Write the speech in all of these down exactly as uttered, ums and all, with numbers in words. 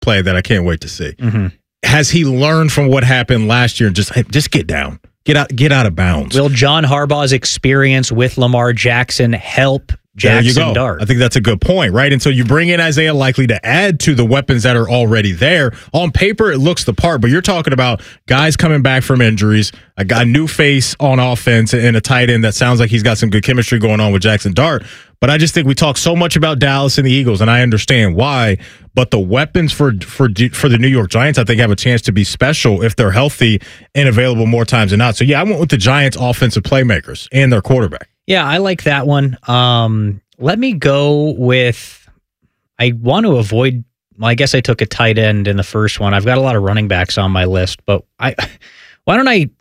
play that I can't wait to see. Mm-hmm. Has he learned from what happened last year and just hey, just get down, get out, get out of bounds? Will John Harbaugh's experience with Lamar Jackson help Jackson Dart? I think that's a good point, right? And so you bring in Isaiah Likely to add to the weapons that are already there. On paper, it looks the part, but you're talking about guys coming back from injuries, a, guy, a new face on offense, and a tight end that sounds like he's got some good chemistry going on with Jackson Dart. But I just think we talk so much about Dallas and the Eagles, and I understand why. But the weapons for for for the New York Giants, I think, have a chance to be special if they're healthy and available more times than not. So, yeah, I went with the Giants' offensive playmakers and their quarterback. Yeah, I like that one. Um, let me go with, I want to avoid, well, I guess I took a tight end in the first one. I've got a lot of running backs on my list, but I, why don't I,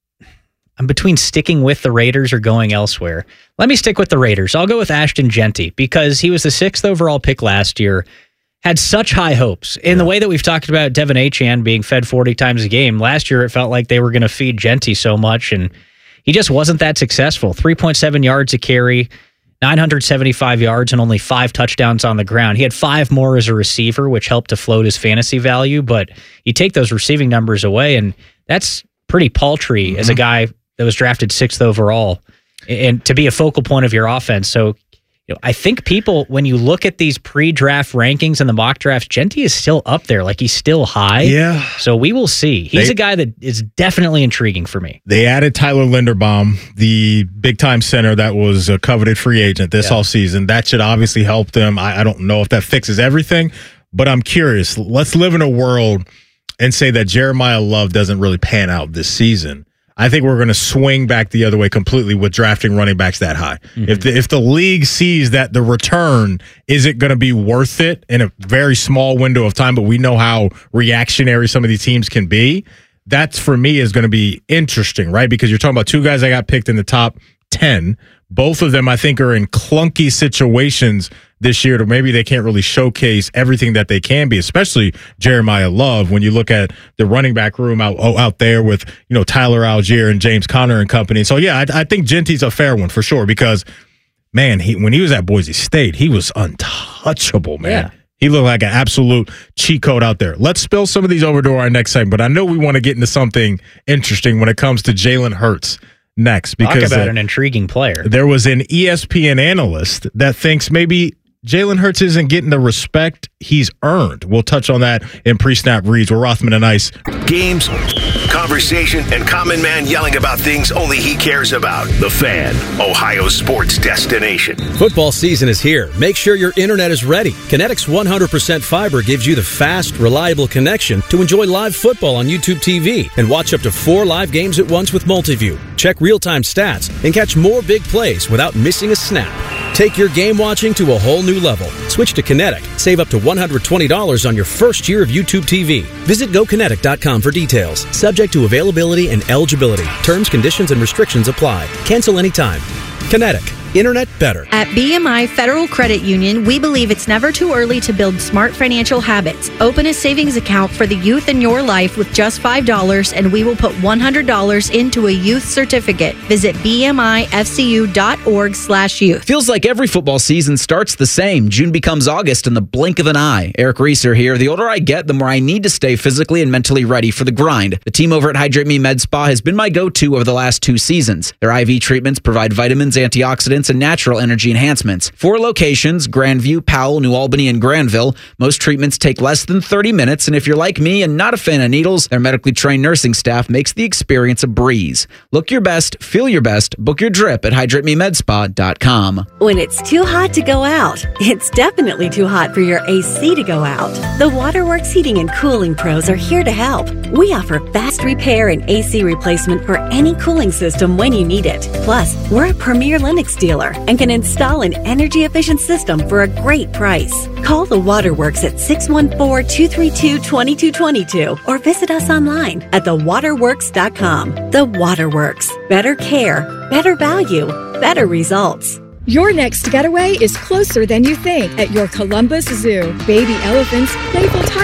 I'm between sticking with the Raiders or going elsewhere. Let me stick with the Raiders. I'll go with Ashton Genty because he was the sixth overall pick last year, had such high hopes. In yeah. the way that we've talked about Devin Achane being fed forty times a game, last year it felt like they were going to feed Genty so much, and he just wasn't that successful. three point seven yards a carry, nine hundred seventy-five yards, and only five touchdowns on the ground. He had five more as a receiver, which helped to float his fantasy value, but you take those receiving numbers away, and that's pretty paltry mm-hmm. as a guy that was drafted sixth overall and to be a focal point of your offense. So you know, I think people, when you look at these pre-draft rankings and the mock drafts, Genty is still up there. Like, he's still high. Yeah. So we will see. He's they, a guy that is definitely intriguing for me. They added Tyler Linderbaum, the big-time center that was a coveted free agent this yeah. offseason. That should obviously help them. I, I don't know if that fixes everything, but I'm curious. Let's live in a world and say that Jeremiah Love doesn't really pan out this season. I think we're going to swing back the other way completely with drafting running backs that high. Mm-hmm. If the, if the league sees that the return isn't going to be worth it in a very small window of time, but we know how reactionary some of these teams can be, that's for me is going to be interesting, right? Because you're talking about two guys that got picked in the top ten. Both of them, I think, are in clunky situations this year to maybe they can't really showcase everything that they can be, especially Jeremiah Love. When you look at the running back room out out there with, you know, Tyler Algier and James Conner and company. So, yeah, I, I think Genty's a fair one for sure because, man, he when he was at Boise State, he was untouchable, man. Yeah. He looked like an absolute cheat code out there. Let's spill some of these over to our next segment, but I know we want to get into something interesting when it comes to Jalen Hurts next. Because talk about uh, an intriguing player. There was an E S P N analyst that thinks maybe Jalen Hurts isn't getting the respect he's earned. We'll touch on that in pre-snap reads with Rothman and Ice. Games, conversation, and common man yelling about things only he cares about. The Fan, Ohio's sports destination. Football season is here. Make sure your internet is ready. Kinetic's one hundred percent fiber gives you the fast, reliable connection to enjoy live football on YouTube T V and watch up to four live games at once with Multiview. Check real-time stats and catch more big plays without missing a snap. Take your game watching to a whole new level. Switch to Kinetic. Save up to one hundred twenty dollars on your first year of YouTube T V. Visit go kinetic dot com for details. Subject to availability and eligibility. Terms, conditions, and restrictions apply. Cancel anytime. Kinetic. Internet better. At B M I Federal Credit Union, we believe it's never too early to build smart financial habits. Open a savings account for the youth in your life with just five dollars, and we will put one hundred dollars into a youth certificate. Visit B M I F C U dot org slash youth. Feels like every football season starts the same. June becomes August in the blink of an eye. Eric Reeser here. The older I get, the more I need to stay physically and mentally ready for the grind. The team over at Hydrate Me Med Spa has been my go-to over the last two seasons. Their I V treatments provide vitamins, antioxidants, and natural energy enhancements. Four locations, Grandview, Powell, New Albany, and Granville. Most treatments take less than thirty minutes, and if you're like me and not a fan of needles, their medically trained nursing staff makes the experience a breeze. Look your best, feel your best, book your drip at hydrate me med spa dot com. When it's too hot to go out, it's definitely too hot for your A C to go out. The Waterworks Heating and Cooling Pros are here to help. We offer fast repair and A C replacement for any cooling system when you need it. Plus, we're a premier Lennox dealer and can install an energy-efficient system for a great price. Call the Waterworks at six one four, two three two, two two two two or visit us online at the waterworks dot com. The Waterworks. Better care, better value, better results. Your next getaway is closer than you think at your Columbus Zoo. Baby elephants, playful tigers,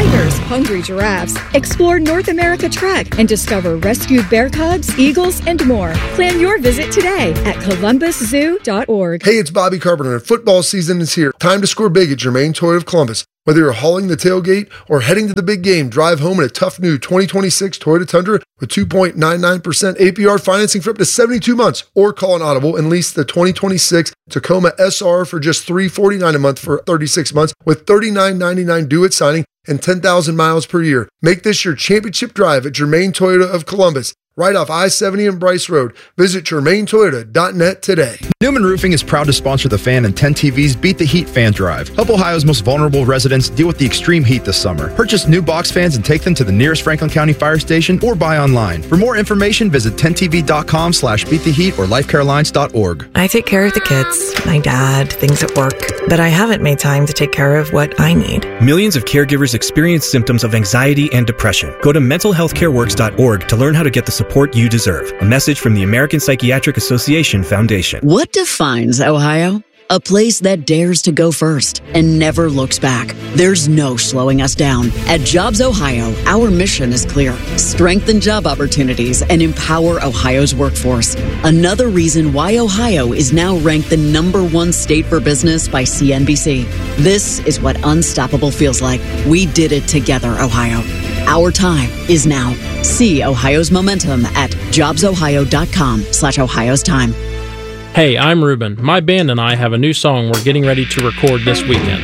hungry giraffes. Explore North America Trek and discover rescued bear cubs, eagles, and more. Plan your visit today at columbus zoo dot org. Hey, it's Bobby Carpenter, and football season is here. Time to score big at Germain Toyota of Columbus. Whether you're hauling the tailgate or heading to the big game, drive home in a tough new twenty twenty-six Toyota Tundra with two point nine nine percent A P R financing for up to seventy-two months, or call an Audible and lease the twenty twenty-six Tacoma S R for just three hundred forty-nine dollars a month for thirty-six months with thirty-nine ninety-nine due at signing and ten thousand miles per year. Make this your championship drive at Germain Toyota of Columbus, right off I seventy and Bryce Road. Visit germain toyota dot net today. Newman Roofing is proud to sponsor the Fan and ten T V's Beat the Heat Fan Drive. Help Ohio's most vulnerable residents deal with the extreme heat this summer. Purchase new box fans and take them to the nearest Franklin County Fire Station or buy online. For more information, visit ten T V dot com slash beat the heat or life care alliance dot org. I take care of the kids, my dad, things at work, but I haven't made time to take care of what I need. Millions of caregivers experience symptoms of anxiety and depression. Go to mental health care works dot org to learn how to get the support you deserve. A message from the American Psychiatric Association Foundation. What defines Ohio? A place that dares to go first and never looks back. There's no slowing us down. At Jobs Ohio, our mission is clear. Strengthen job opportunities and empower Ohio's workforce. Another reason why Ohio is now ranked the number one state for business by C N B C. This is what unstoppable feels like. We did it together, Ohio. Our time is now. See Ohio's momentum at jobs ohio dot com slash Ohio's time. Hey, I'm Ruben. My band and I have a new song we're getting ready to record this weekend.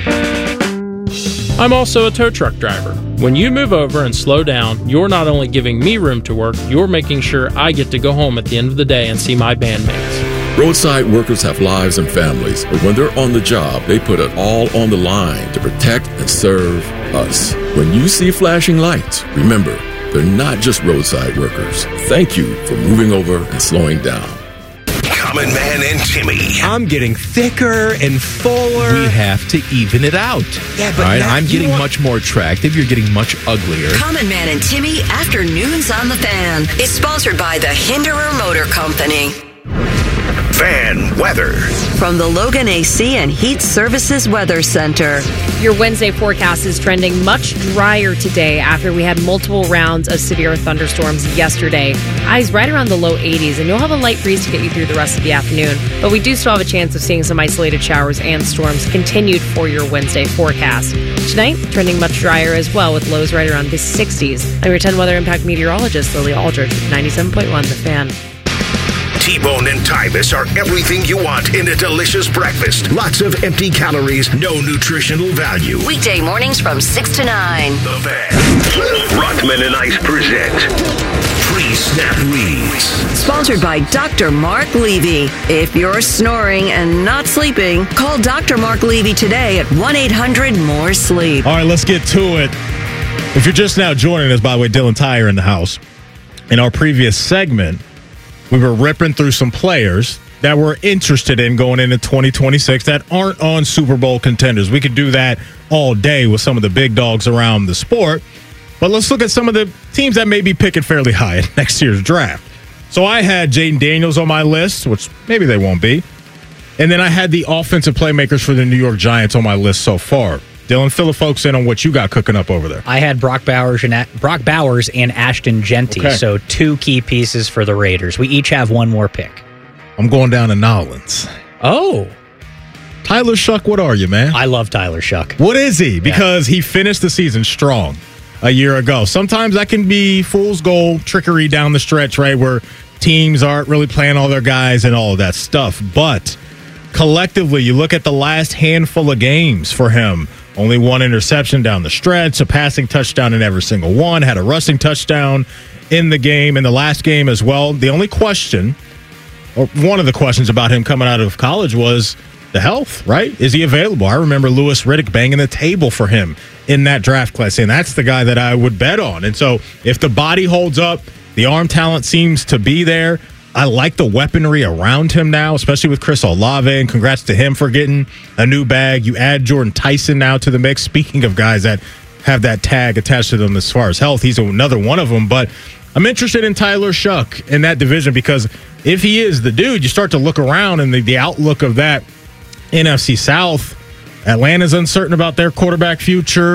I'm also a tow truck driver. When you move over and slow down, you're not only giving me room to work, you're making sure I get to go home at the end of the day and see my bandmates. Roadside workers have lives and families, but when they're on the job, they put it all on the line to protect and serve us. When you see flashing lights, remember, they're not just roadside workers. Thank you for moving over and slowing down. Common Man and Timmy. I'm getting thicker and fuller. We have to even it out. Yeah, but all right, now I'm getting want... much more attractive. You're getting much uglier. Common Man and Timmy Afternoons on the Fan is sponsored by the Hinderer Motor Company. Fan weather from the Logan A C and Heat Services Weather Center. Your Wednesday forecast is trending much drier today after we had multiple rounds of severe thunderstorms yesterday. Highs right around the low eighties, and you'll have a light breeze to get you through the rest of the afternoon. But we do still have a chance of seeing some isolated showers and storms continued for your Wednesday forecast. Tonight, trending much drier as well, with lows right around the sixties. I'm your ten Weather Impact meteorologist, Lily Aldridge, with ninety-seven point one The Fan. T-Bone and Tybus are everything you want in a delicious breakfast. Lots of empty calories, no nutritional value. Weekday mornings from six to nine. The Fan. Rockman and Ice present Pre-Snap Reads. Sponsored by Doctor Mark Levy. If you're snoring and not sleeping, call Doctor Mark Levy today at one eight hundred more sleep. All right, let's get to it. If you're just now joining us, by the way, Dylan Tyre in the house. In our previous segment, we were ripping through some players that we're interested in going into twenty twenty-six that aren't on Super Bowl contenders. We could do that all day with some of the big dogs around the sport. But let's look at some of the teams that may be picking fairly high in next year's draft. So I had Jaden Daniels on my list, which maybe they won't be. And then I had the offensive playmakers for the New York Giants on my list so far. Dylan, fill the folks in on what you got cooking up over there. I had Brock Bowers and Brock Bowers and Ashton Genty, okay. So two key pieces for the Raiders. We each have one more pick. I'm going down to Nolans. Oh. Tyler Shuck, what are you, man? I love Tyler Shuck. What is he? Because yeah. he finished the season strong a year ago. Sometimes that can be fool's gold trickery down the stretch, right, where teams aren't really playing all their guys and all of that stuff. But collectively, you look at the last handful of games for him. Only one interception down the stretch, a passing touchdown in every single one, had a rushing touchdown in the game, in the last game as well. The only question, or one of the questions about him coming out of college was the health, right? Is he available? I remember Louis Riddick banging the table for him in that draft class, saying that's the guy that I would bet on. And so if the body holds up, the arm talent seems to be there. I like the weaponry around him now, especially with Chris Olave, and congrats to him for getting a new bag. You add Jordan Tyson now to the mix. Speaking of guys that have that tag attached to them as far as health, he's another one of them. But I'm interested in Tyler Shuck in that division because if he is the dude, you start to look around and the, the outlook of that N F C South. Atlanta's uncertain about their quarterback future.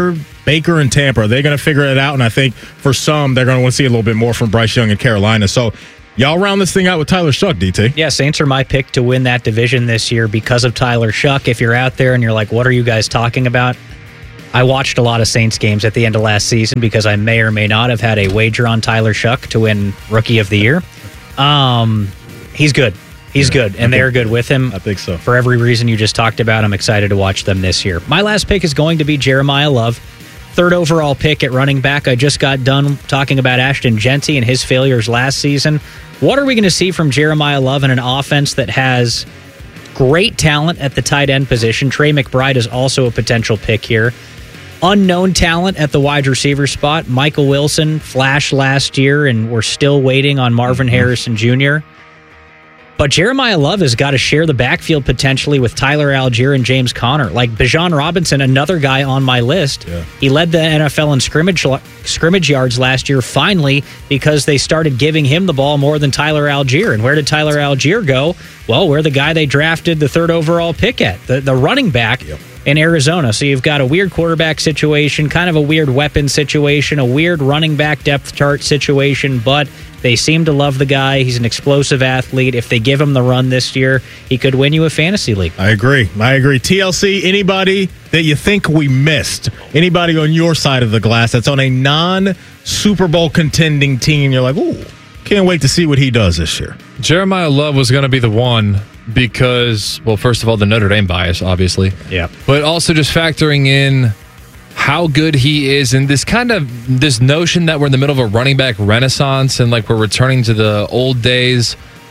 Baker and Tampa, are they going to figure it out? And I think for some, they're going to want to see a little bit more from Bryce Young in Carolina. So y'all round this thing out with Tyler Shough, D T. Yeah, Saints are my pick to win that division this year because of Tyler Shough. If you're out there and you're like, what are you guys talking about? I watched a lot of Saints games at the end of last season because I may or may not have had a wager on Tyler Shough to win Rookie of the Year. Um, he's good. He's good, and they're good with him. I think so. For every reason you just talked about, I'm excited to watch them this year. My last pick is going to be Jeremiah Love. Third overall pick at running back. I just got done talking about Ashton Jeanty and his failures last season. What are we going to see from Jeremiah Love in an offense that has great talent at the tight end position? Trey McBride is also a potential pick here. Unknown talent at the wide receiver spot. Michael Wilson flashed last year, and we're still waiting on Marvin Harrison Junior But Jeremiah Love has got to share the backfield potentially with Tyler Algier and James Conner. Like Bijan Robinson, another guy on my list. Yeah. He led the N F L in scrimmage scrimmage yards last year, finally, because they started giving him the ball more than Tyler Algier. And where did Tyler Algier go? Well, we're the guy they drafted the third overall pick at, the, the running back yep. in Arizona. So you've got a weird quarterback situation, kind of a weird weapon situation, a weird running back depth chart situation, but they seem to love the guy. He's an explosive athlete. If they give him the run this year, he could win you a fantasy league. I agree. I agree. T L C, anybody that you think we missed, anybody on your side of the glass that's on a non-Super Bowl contending team, you're like, ooh, can't wait to see what he does this year. Jeremiah Love was going to be the one because, well, first of all, the Notre Dame bias, obviously. Yeah. But also just factoring in how good he is, and this kind of this notion that we're in the middle of a running back renaissance and like we're returning to the old days.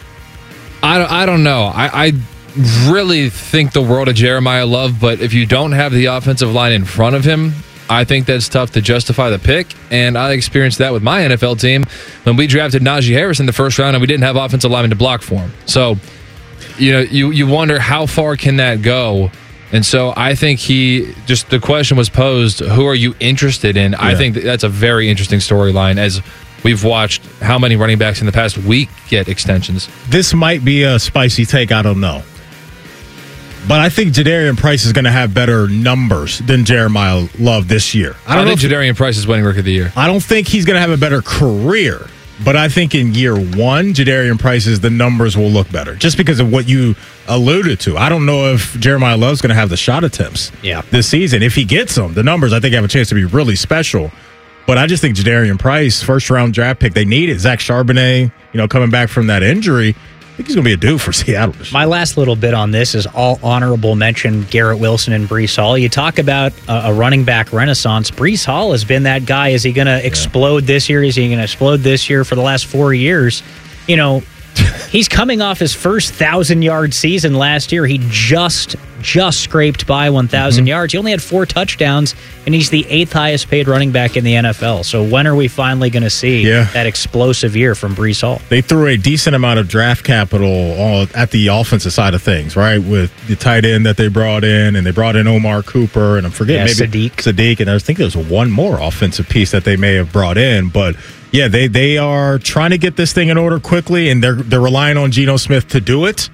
I don't, I don't know. I, I really think the world of Jeremiah Love, but if you don't have the offensive line in front of him, I think that's tough to justify the pick. And I experienced that with my N F L team when we drafted Najee Harris in the first round and we didn't have offensive linemen to block for him. So, you know, you you wonder how far can that go. And so I think he just the question was posed, who are you interested in? Yeah. I think that's a very interesting storyline as we've watched how many running backs in the past week get extensions. This might be a spicy take, I don't know. But I think Jadarian Price is going to have better numbers than Jeremiah Love this year. I, don't I think know Jadarian Price is winning Rookie of the Year. I don't think he's going to have a better career. But I think in year one, Jadarian Price's, the numbers will look better just because of what you alluded to. I don't know if Jeremiah Love's going to have the shot attempts yeah. this season. If he gets them, the numbers, I think, have a chance to be really special. But I just think Jadarian Price, first-round draft pick, they need it. Zach Charbonnet, you know, coming back from that injury, I think he's going to be a dude for Seattle. My last little bit on this is all honorable mention Garrett Wilson and Breece Hall. You talk about a, a running back renaissance. Breece Hall has been that guy. Is he going to explode yeah. this year? Is he going to explode this year? For the last four years, you know, he's coming off his first thousand-yard season last year. He just, just scraped by one thousand mm-hmm. yards. He only had four touchdowns, and he's the eighth highest-paid running back in the N F L. So when are we finally going to see yeah. that explosive year from Breece Hall? They threw a decent amount of draft capital on, at the offensive side of things, right, with the tight end that they brought in, and they brought in Omar Cooper, and I'm forgetting yeah, maybe Sadiq. Sadiq, and I think there's one more offensive piece that they may have brought in, but yeah, they they are trying to get this thing in order quickly, and they're they're relying on Geno Smith to do it.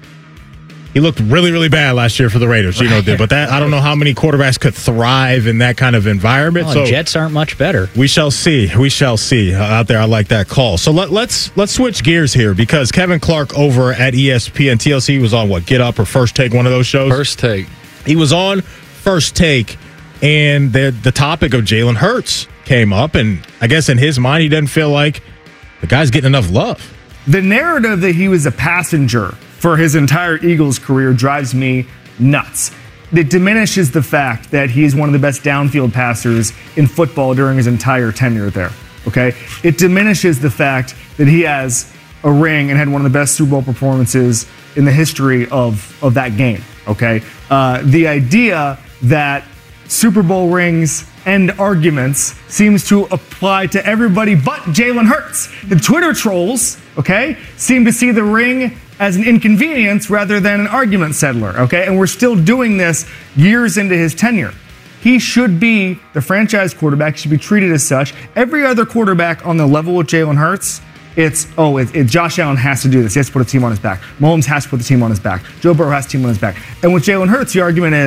He looked really, really bad last year for the Raiders, Geno did, but that I don't know how many quarterbacks could thrive in that kind of environment. Well, so Jets aren't much better. We shall see. We shall see out there. I like that call. So let, let's let's switch gears here because Kevin Clark over at E S P N T L C was on what, Get Up or First Take, one of those shows? First Take. He was on First Take, and the the topic of Jalen Hurts came up, and I guess in his mind, he doesn't feel like the guy's getting enough love. The narrative that he was a passenger for his entire Eagles career drives me nuts. It diminishes the fact that he's one of the best downfield passers in football during his entire tenure there, okay? It diminishes the fact that he has a ring and had one of the best Super Bowl performances in the history of, of that game, okay? Uh, the idea that Super Bowl rings and arguments seems to apply to everybody but Jalen Hurts. The Twitter trolls, okay, seem to see the ring as an inconvenience rather than an argument settler, okay? And we're still doing this years into his tenure. He should be the franchise quarterback, should be treated as such. Every other quarterback on the level with Jalen Hurts, it's, oh, it, it, Josh Allen has to do this. He has to put a team on his back. Mahomes has to put the team on his back. Joe Burrow has a team on his back. And with Jalen Hurts, the argument is,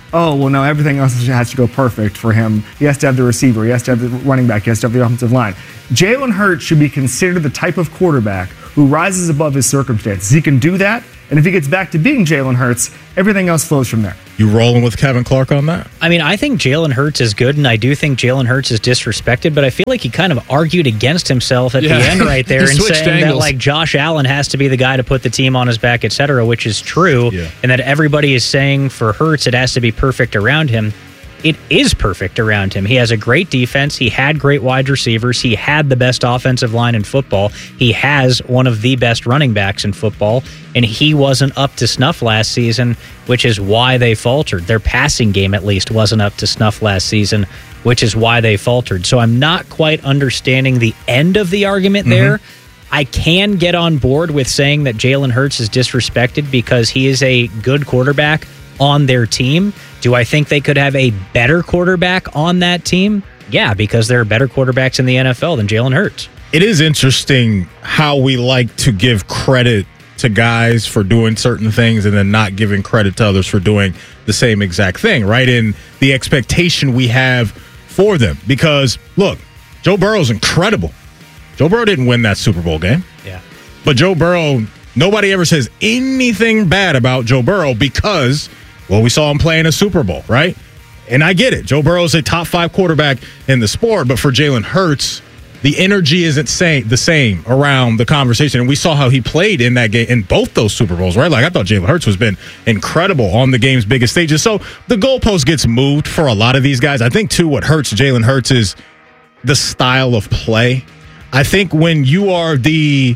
oh, well, no, everything else has to go perfect for him. He has to have the receiver. He has to have the running back. He has to have the offensive line. Jalen Hurts should be considered the type of quarterback who rises above his circumstances. He can do that, and if he gets back to being Jalen Hurts, everything else flows from there. You rolling with Kevin Clark on that? I mean, I think Jalen Hurts is good, and I do think Jalen Hurts is disrespected, but I feel like he kind of argued against himself at Yeah. the end right there and saying angles. that, like, Josh Allen has to be the guy to put the team on his back, et cetera, which is true, Yeah. and that everybody is saying for Hurts it has to be perfect around him. It is perfect around him. He has a great defense. He had great wide receivers. He had the best offensive line in football. He has one of the best running backs in football, and he wasn't up to snuff last season, which is why they faltered. Their passing game, at least, wasn't up to snuff last season, which is why they faltered. So I'm not quite understanding the end of the argument Mm-hmm. there. I can get on board with saying that Jalen Hurts is disrespected because he is a good quarterback on their team. Do I think they could have a better quarterback on that team? Yeah, because there are better quarterbacks in the N F L than Jalen Hurts. It is interesting how we like to give credit to guys for doing certain things and then not giving credit to others for doing the same exact thing, right? In the expectation we have for them. Because, look, Joe Burrow's incredible. Joe Burrow didn't win that Super Bowl game. Yeah. But Joe Burrow, nobody ever says anything bad about Joe Burrow because, well, we saw him play in a Super Bowl, right? And I get it. Joe Burrow's a top five quarterback in the sport, but for Jalen Hurts, the energy isn't same, the same around the conversation. And we saw how he played in that game, in both those Super Bowls, right? Like, I thought Jalen Hurts has been incredible on the game's biggest stages. So the goalpost gets moved for a lot of these guys. I think, too, what hurts Jalen Hurts is the style of play. I think when you are the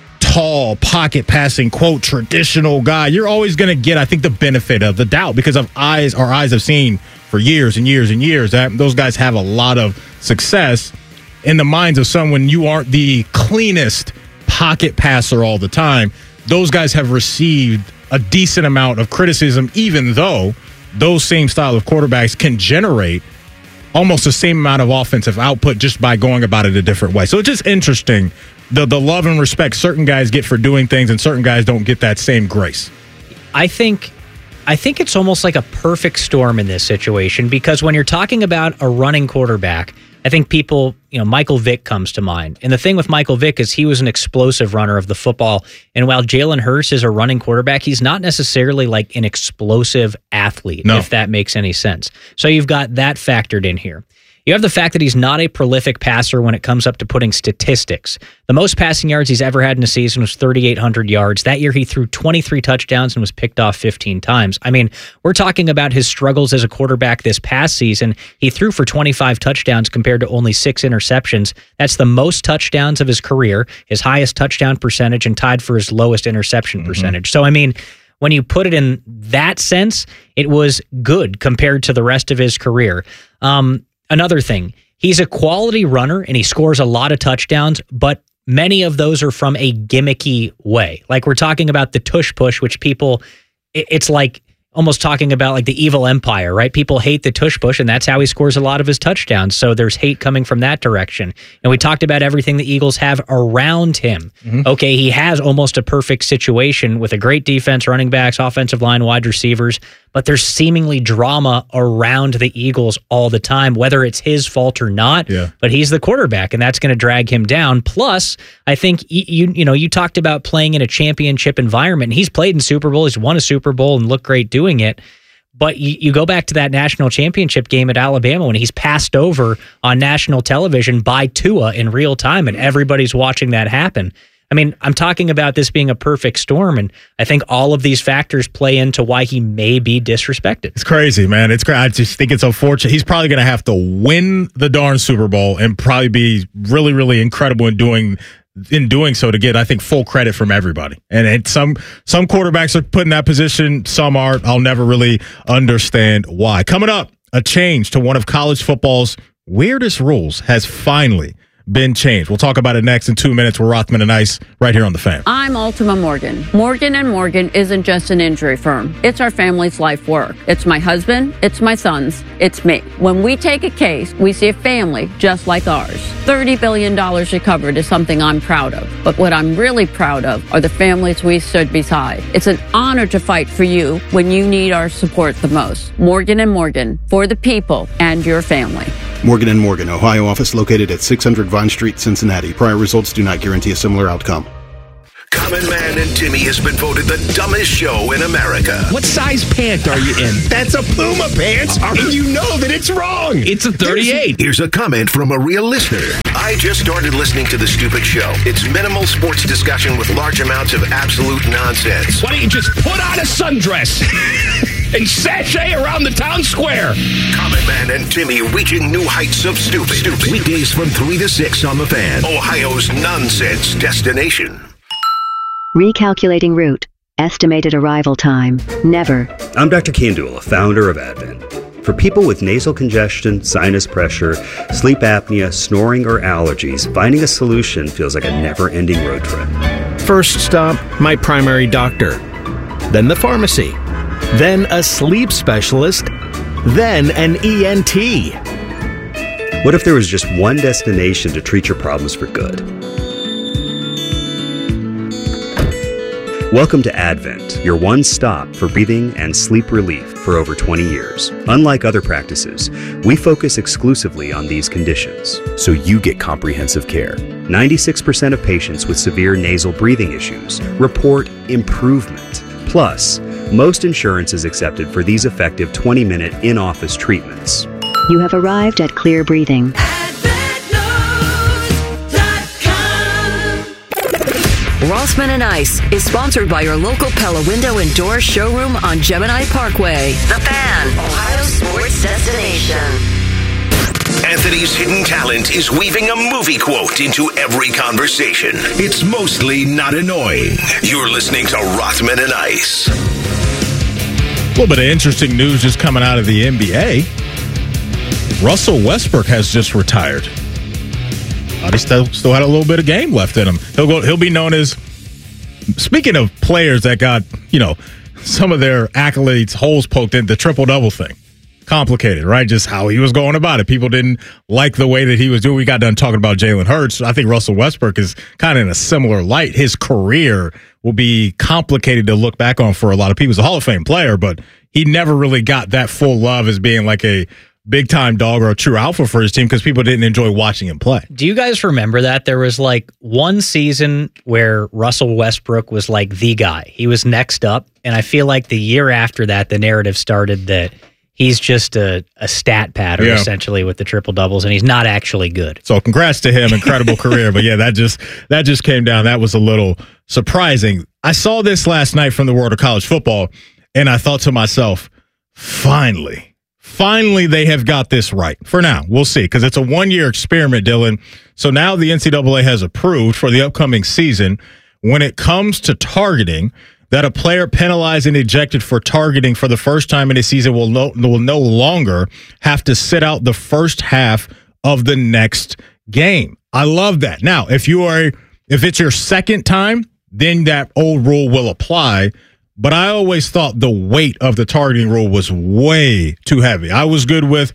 tall, pocket passing, quote, traditional guy, you're always going to get, I think, the benefit of the doubt because of eyes, our eyes have seen for years and years and years that those guys have a lot of success in the minds of someone. You aren't the cleanest pocket passer all the time. Those guys have received a decent amount of criticism, even though those same style of quarterbacks can generate almost the same amount of offensive output just by going about it a different way. So it's just interesting, the the love and respect certain guys get for doing things and certain guys don't get that same grace. I think I think it's almost like a perfect storm in this situation because when you're talking about a running quarterback, I think people, you know, Michael Vick comes to mind. And the thing with Michael Vick is he was an explosive runner of the football. And while Jalen Hurts is a running quarterback, he's not necessarily like an explosive athlete, no. if that makes any sense. So you've got that factored in here. You have the fact that he's not a prolific passer when it comes up to putting statistics. The most passing yards he's ever had in a season was thirty-eight hundred yards. That year, he threw twenty-three touchdowns and was picked off fifteen times. I mean, we're talking about his struggles as a quarterback this past season. He threw for twenty-five touchdowns compared to only six interceptions. That's the most touchdowns of his career, his highest touchdown percentage, and tied for his lowest interception mm-hmm. percentage. So, I mean, when you put it in that sense, it was good compared to the rest of his career. Um, Another thing, he's a quality runner and he scores a lot of touchdowns, but many of those are from a gimmicky way. Like we're talking about the tush push, which people, it's like almost talking about like the evil empire, right? People hate the tush push, and that's how he scores a lot of his touchdowns. So there's hate coming from that direction. And we talked about everything the Eagles have around him. Mm-hmm. Okay, he has almost a perfect situation with a great defense, running backs, offensive line, wide receivers, but there's seemingly drama around the Eagles all the time, whether it's his fault or not. Yeah. But he's the quarterback, and that's going to drag him down. Plus, I think you you know you talked about playing in a championship environment. And he's played in Super Bowl, he's won a Super Bowl, and looked great doing it. But you, you go back to that national championship game at Alabama when he's passed over on national television by Tua in real time, and everybody's watching that happen. I mean, I'm talking about this being a perfect storm, and I think all of these factors play into why he may be disrespected. It's crazy, man. It's crazy. I just think it's unfortunate. He's probably going to have to win the darn Super Bowl and probably be really, really incredible in doing in doing so to get, I think, full credit from everybody. And it, some some quarterbacks are put in that position. Some aren't. I'll never really understand why. Coming up, a change to one of college football's weirdest rules has finally been changed. We'll talk about it next in two minutes with Rothman and Ice right here on The Fan. I'm Ultima Morgan. Morgan and Morgan isn't just an injury firm. It's our family's life work. It's my husband, it's my sons, it's me. When we take a case, we see a family just like ours. thirty billion dollars recovered is something I'm proud of. But what I'm really proud of are the families we stood beside. It's an honor to fight for you when you need our support the most. Morgan and Morgan, for the people and your family. Morgan and Morgan, Ohio office located at six hundred Vine Street, Cincinnati. Prior results do not guarantee a similar outcome. Common Man and Timmy has been voted the dumbest show in America. What size pant are you in? That's a Puma pants, and you know that it's wrong. It's a thirty-eight. Here's a comment from a real listener. I just started listening to the stupid show. It's minimal sports discussion with large amounts of absolute nonsense. Why don't you just put on a sundress and sashay around the town square? Common Man and Timmy reaching new heights of stupid. Stupid. Weekdays from three to six on The Fan, Ohio's nonsense destination. Recalculating route. Estimated arrival time. Never. I'm Doctor Kandula, founder of Advent. For people with nasal congestion, sinus pressure, sleep apnea, snoring, or allergies, finding a solution feels like a never-ending road trip. First stop, my primary doctor. Then the pharmacy. Then a sleep specialist. Then an E N T. What if there was just one destination to treat your problems for good? Welcome to Advent, your one stop for breathing and sleep relief for over twenty years. Unlike other practices, we focus exclusively on these conditions, so you get comprehensive care. ninety-six percent of patients with severe nasal breathing issues report improvement. Plus, most insurance is accepted for these effective twenty-minute in-office treatments. You have arrived at Clear Breathing. Rossman and Ice is sponsored by your local Pella Window and Door showroom on Gemini Parkway. The Fan, Ohio sports destination. Anthony's hidden talent is weaving a movie quote into every conversation. It's mostly not annoying. You're listening to Rothman and Ice. A little bit of interesting news just coming out of the N B A. Russell Westbrook has just retired. Uh, he still, still had a little bit of game left in him. He'll go. He'll be known as, speaking of players that got, you know, some of their accolades, holes poked in, the triple-double thing. Complicated, right? Just how he was going about it. People didn't like the way that he was doing. We got done talking about Jalen Hurts. I think Russell Westbrook is kind of in a similar light. His career will be complicated to look back on for a lot of people. He's a Hall of Fame player, but he never really got that full love as being like a big-time dog or a true alpha for his team because people didn't enjoy watching him play. Do you guys remember that? There was like one season where Russell Westbrook was like the guy. He was next up, and I feel like the year after that, the narrative started that he's just a, a stat pattern, yeah, essentially, with the triple-doubles, and he's not actually good. So congrats to him. Incredible career. But, yeah, that just that just came down. That was a little surprising. I saw this last night from the world of college football, and I thought to myself, finally. Finally, they have got this right. For now, we'll see, because it's a one-year experiment, Dylan. So now the N C double A has approved for the upcoming season, when it comes to targeting, that a player penalized and ejected for targeting for the first time in a season will no, will no longer have to sit out the first half of the next game. I love that. Now, if you are, if it's your second time, then that old rule will apply. But I always thought the weight of the targeting rule was way too heavy. I was good with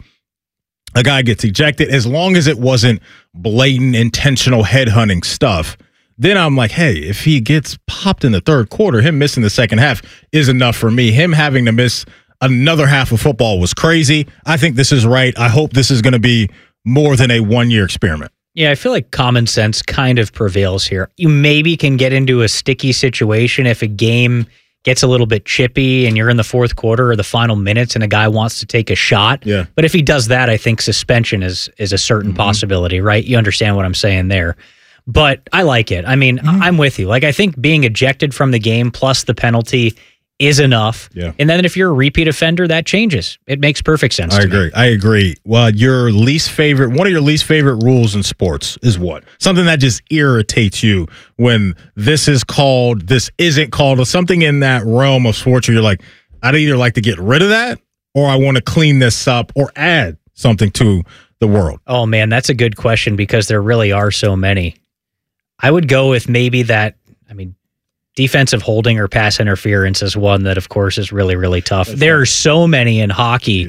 a guy gets ejected as long as it wasn't blatant, intentional headhunting stuff. Then I'm like, hey, if he gets popped in the third quarter, him missing the second half is enough for me. Him having to miss another half of football was crazy. I think this is right. I hope this is going to be more than a one-year experiment. Yeah, I feel like common sense kind of prevails here. You maybe can get into a sticky situation if a game gets a little bit chippy and you're in the fourth quarter or the final minutes and a guy wants to take a shot. Yeah. But if he does that, I think suspension is is a certain mm-hmm. possibility, right? You understand what I'm saying there. But I like it. I mean, mm-hmm. I'm with you. Like, I think being ejected from the game plus the penalty is enough. Yeah. And then if you're a repeat offender, that changes. It makes perfect sense I to agree. me. I agree. Well, your least favorite, one of your least favorite rules in sports is what? Something that just irritates you when this is called, this isn't called, or something in that realm of sports where you're like, I'd either like to get rid of that or I want to clean this up or add something to the world. Oh, man, that's a good question because there really are so many. I would go with maybe that, I mean, defensive holding or pass interference is one that, of course, is really, really tough. That's there right. are so many in hockey. Yeah.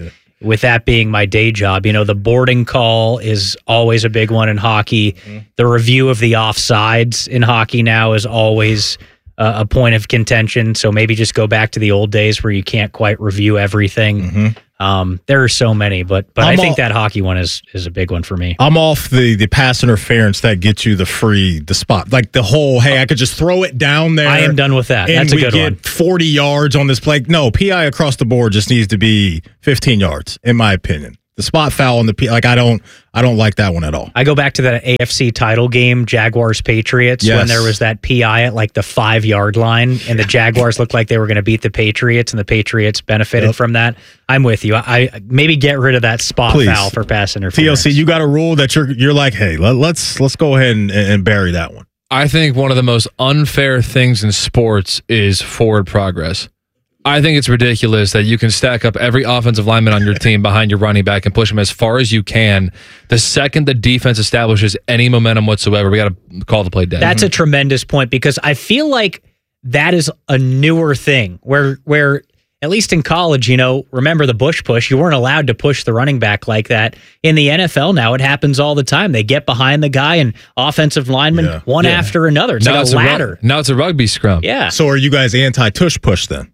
with that being my day job, you know, the boarding call is always a big one in hockey. Mm-hmm. The review of the offsides in hockey now is always uh, a point of contention. So maybe just go back to the old days where you can't quite review everything. Mm-hmm. Um, there are so many, but but I'm I think all, that hockey one is is a big one for me. I'm off the the pass interference that gets you the free the spot, like the whole. Hey, I could just throw it down there. I am done with that. That's a good one. And we get forty yards on this play. No, P I across the board just needs to be fifteen yards, in my opinion. The spot foul on the P, like I don't, I don't like that one at all. I go back to that A F C title game, Jaguars Patriots, yes. when there was that P I at like the five yard line, and the Jaguars looked like they were going to beat the Patriots, and the Patriots benefited yep. from that. I'm with you. I, I maybe get rid of that spot Please. foul for pass interference. T L C, you got a rule that you're you're like, hey, let, let's let's go ahead and, and bury that one. I think one of the most unfair things in sports is forward progress. I think it's ridiculous that you can stack up every offensive lineman on your team behind your running back and push them as far as you can. The second the defense establishes any momentum whatsoever, we got to call the play dead. That's mm-hmm. a tremendous point, because I feel like that is a newer thing where, where at least in college, you know, remember the Bush push, you weren't allowed to push the running back like that. In the N F L now, it happens all the time. They get behind the guy and offensive linemen yeah. one yeah. after another. It's now like it's a ladder. A ru- now it's a rugby scrum. Yeah. So are you guys anti-tush push then?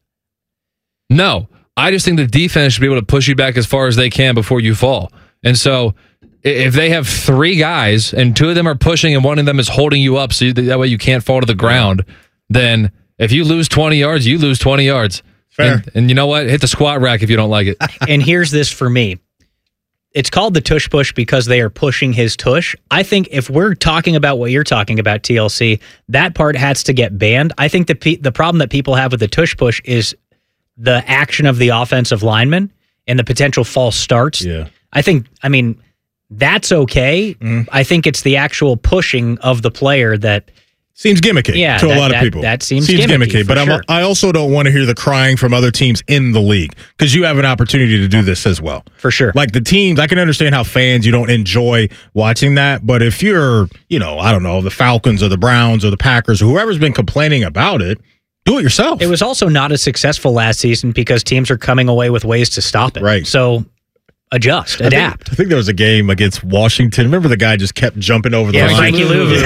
No, I just think the defense should be able to push you back as far as they can before you fall. And so if they have three guys and two of them are pushing and one of them is holding you up so you, that way you can't fall to the ground, then if you lose twenty yards, you lose twenty yards. Fair. And, and you know what? Hit the squat rack if you don't like it. And here's this for me. It's called the tush push because they are pushing his tush. I think if we're talking about what you're talking about, T L C, that part has to get banned. I think the pe- the problem that people have with the tush push is the action of the offensive lineman and the potential false starts. Yeah. I think, I mean, that's okay. Mm. I think it's the actual pushing of the player that seems gimmicky yeah, to that, a lot that, of people. That seems, seems gimmicky. gimmicky but I'm, sure. I also don't want to hear the crying from other teams in the league, because you have an opportunity to do this as well. For sure. Like the teams, I can understand how fans, you don't enjoy watching that. But if you're, you know, I don't know, the Falcons or the Browns or the Packers or whoever's been complaining about it, do it yourself. It was also not as successful last season because teams are coming away with ways to stop it. Right. So adjust, adapt. I think, I think there was a game against Washington. Remember the guy just kept jumping over the yeah, line? Frankie Louvu.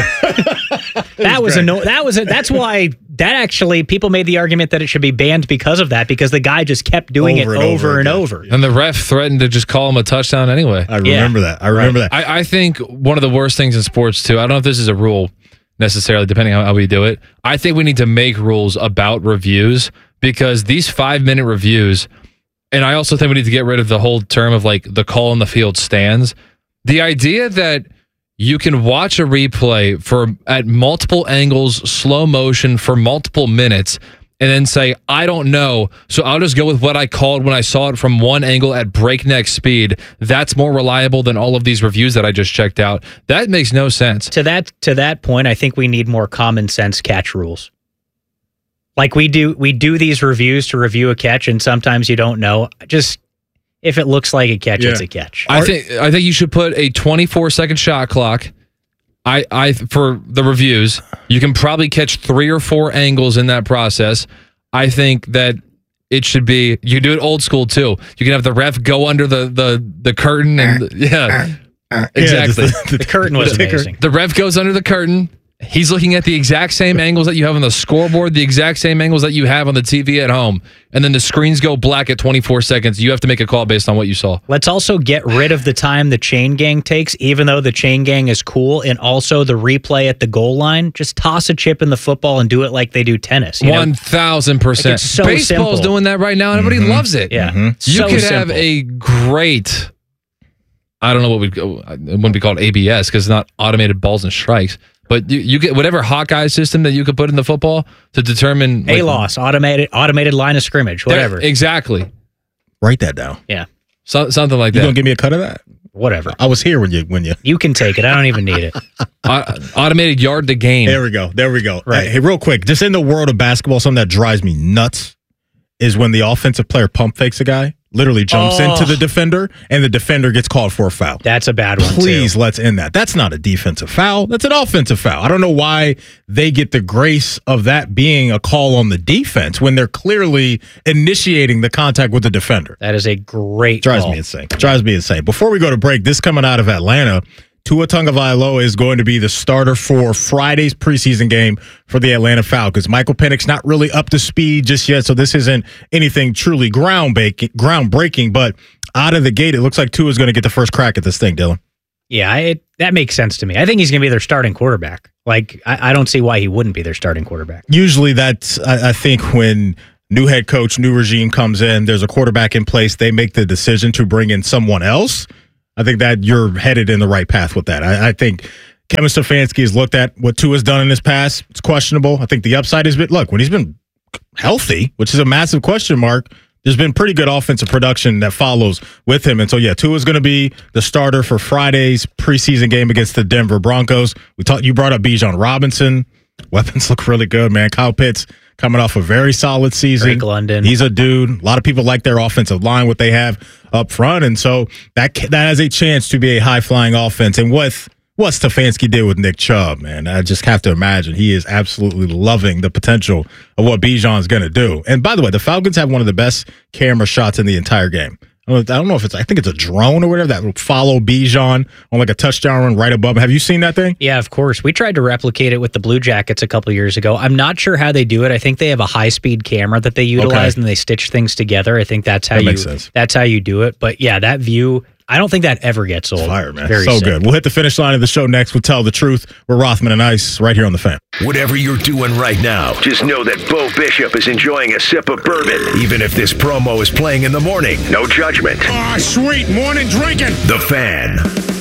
that was, was a no, that was a, that's why that actually people made the argument that it should be banned because of that, because the guy just kept doing over it and over, over and over. And the ref threatened to just call him a touchdown anyway. I remember yeah. that. I remember right. that. I, I think one of the worst things in sports too, I don't know if this is a rule necessarily, depending on how we do it. I think we need to make rules about reviews, because these five-minute reviews, and I also think we need to get rid of the whole term of like the call on the field stands. The idea that you can watch a replay for at multiple angles, slow motion for multiple minutes, and then say, I don't know, so I'll just go with what I called when I saw it from one angle at breakneck speed. That's more reliable than all of these reviews that I just checked out. That makes no sense. To that to that point, I think we need more common sense catch rules. Like we do we do these reviews to review a catch, and sometimes you don't know. Just if it looks like a catch, yeah. it's a catch. I think I think you should put a twenty-four second shot clock. I, I for the reviews, you can probably catch three or four angles in that process. I think that it should be, you do it old school too. You can have the ref go under the the, the curtain and yeah, exactly. Yeah, the, the curtain was the, amazing. The ref goes under the curtain. He's looking at the exact same angles that you have on the scoreboard, the exact same angles that you have on the T V at home. And then the screens go black at twenty-four seconds. You have to make a call based on what you saw. Let's also get rid of the time the chain gang takes, even though the chain gang is cool. And also the replay at the goal line. Just toss a chip in the football and do it like they do tennis. one thousand percent. Like so Baseball's simple. doing that right now, and everybody mm-hmm. loves it. Yeah. Mm-hmm. You so could simple. have a great, I don't know what we'd, it wouldn't be called A B S because it's not automated balls and strikes. But you, you get whatever Hawkeye system that you could put in the football to determine a like, loss, automated automated line of scrimmage, whatever. Exactly. Write that down. Yeah, so, something like you that. You gonna give me a cut of that? Whatever. I was here when you when you. You can take it. I don't even need it. uh, automated yard to gain. There we go. There we go. Right. Hey, real quick, just in the world of basketball, something that drives me nuts is when the offensive player pump fakes a guy, literally jumps Oh. into the defender, and the defender gets called for a foul. That's a bad one, Please, too. let's end that. That's not a defensive foul. That's an offensive foul. I don't know why they get the grace of that being a call on the defense when they're clearly initiating the contact with the defender. That is a great Drives call. me insane. Drives me insane. Before we go to break, this coming out of Atlanta, Tua Tagovailoa is going to be the starter for Friday's preseason game for the Atlanta Falcons. Michael Penix not really up to speed just yet, so this isn't anything truly groundbreaking, groundbreaking, but out of the gate, it looks like Tua is going to get the first crack at this thing, Dylan. Yeah, it, that makes sense to me. I think he's going to be their starting quarterback. Like, I, I don't see why he wouldn't be their starting quarterback. Usually that's, I, I think when new head coach, new regime comes in, there's a quarterback in place, they make the decision to bring in someone else. I think that you're headed in the right path with that. I, I think Kevin Stefanski has looked at what Tua's done in his past. It's questionable. I think the upside has been, look, when he's been healthy, which is a massive question mark, there's been pretty good offensive production that follows with him. And so, yeah, Tua's going to be the starter for Friday's preseason game against the Denver Broncos. We talked, you brought up Bijan Robinson. Weapons look really good, man. Kyle Pitts coming off a very solid season. Drake London. He's a dude. A lot of people like their offensive line, what they have up front. And so that that has a chance to be a high-flying offense. And with what Stefanski did with Nick Chubb, man, I just have to imagine he is absolutely loving the potential of what Bijan's going to do. And by the way, the Falcons have one of the best camera shots in the entire game. I don't I don't know if it's, I think it's a drone or whatever that will follow Bijan on like a touchdown run right above him. Have you seen that thing? Yeah, of course. We tried to replicate it with the Blue Jackets a couple years ago. I'm not sure how they do it. I think they have a high-speed camera that they utilize Okay. and they stitch things together. I think that's how That you makes sense. that's how you do it. But yeah, that view, I don't think that ever gets old. Fire, man. Very so sick. good. We'll hit the finish line of the show next. We'll tell the truth. We're Rothman and Ice right here on The Fan. Whatever you're doing right now, just know that Bo Bishop is enjoying a sip of bourbon, even if this promo is playing in the morning. No judgment. Ah, sweet morning drinking. The Fan.